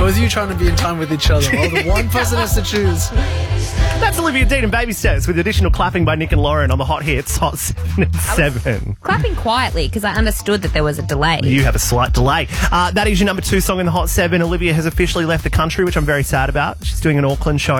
Both of you trying to be in time with each other. Well, the one person has to choose. That's Olivia Dean and Baby Steps with additional clapping by Nick and Lauren on the Hot Hits, Hot 7 at 7. Clapping quietly because I understood that there was a delay. You have a slight delay. That is your number 2 song in the Hot 7. Olivia has officially left the country, which I'm very sad about. She's doing an Auckland show